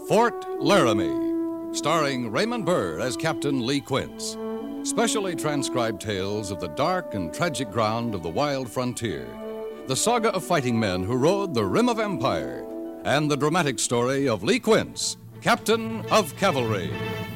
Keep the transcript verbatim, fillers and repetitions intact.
Fort Laramie, starring Raymond Burr as Captain Lee Quince. Specially transcribed tales of the dark and tragic ground of the wild frontier, the saga of fighting men who rode the rim of empire, and the dramatic story of Lee Quince, Captain of Cavalry.